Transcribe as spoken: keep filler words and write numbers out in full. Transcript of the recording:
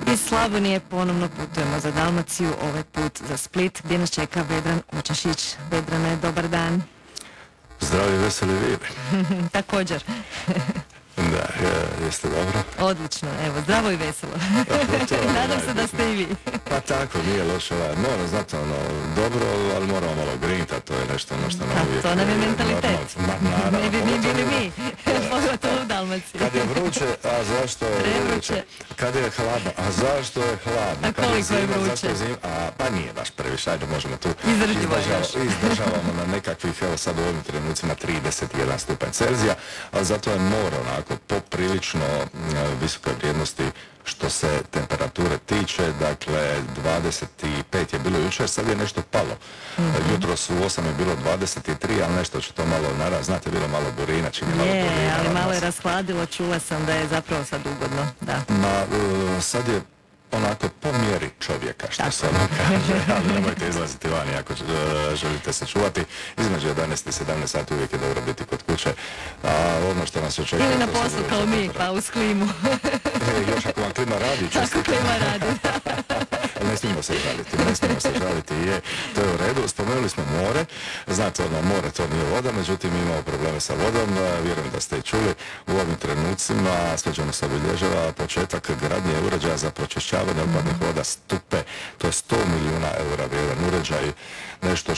Iz Slavonije ponovno putujemo za Dalmaciju, ovaj put za Split, gdje nas čeka Vedran Očešić. Vedrane, dobar dan. Zdravi, veseli vi. Također. Da, je, jeste dobro? Odlično, evo, zdravo i veselo. Nadam se da ste i vi. Pa tako, nije loše, mora znati ono, dobro, ali moramo malo grinta, to je nešto ono što nam Pa, uvijek... to nam je mentalitet. Ma, naravno, ne bi mi bili mi, pogotovo u Dalmaciji. Kad je vruće, a zašto je vruće? Kad je hladno, a zašto je hladno? A koliko je vruće? A, pa nije baš previše, ajde možemo tu... Izdržljivo je još. Izdržavamo na nekakvih, evo sad u ovim trenucima trideset jedan stupanj Celzija, ali zato je more onako poprilično visoke vrijednosti što se temperature tiče, dakle dvadeset pet je bilo jučer, sad je nešto palo. Mm-hmm. Jutros u osam je bilo dvadeset tri, ali nešto će to malo naravno, znate, bilo malo burina, čini malo je, burina. ali malo je rashladilo, čula sam da je zapravo sad ugodno, da. Ma, uh, sad je onako po mjeri čovjeka, što tako se ono kaže, ali nemojte izlaziti vani ako želite se čuvati. Između jedanaest i sedamnaest sati uvijek je dobro biti kod kuće, a ono što nas očekuje... Ili na poslu kao mi, pa uz klimu. E, još ako vam klima radi, čestite. Ako klima radi. Ne smijemo se žaliti, ne smijemo se žaliti, je, to je u redu. Spomenuli smo more, znate ono, more to nije voda, međutim imamo probleme sa vodom, vjerujem da ste i čuli u ovim trenucima, sveđano se obilježava početak gradnje uređaja za pročišćavanje otpadnih voda Stupe, to je sto milijuna eura vrijedan uređaj, nešto